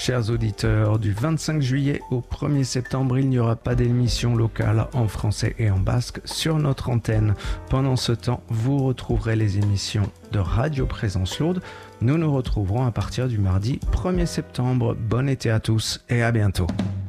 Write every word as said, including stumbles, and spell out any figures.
chers auditeurs. Du vingt-cinq juillet au premier septembre, il n'y aura pas d'émission locale en français et en basque sur notre antenne. Pendant ce temps, vous retrouverez les émissions de Radio Présence Lourde. Nous nous retrouverons à partir du mardi premier septembre. Bon été à tous et à bientôt.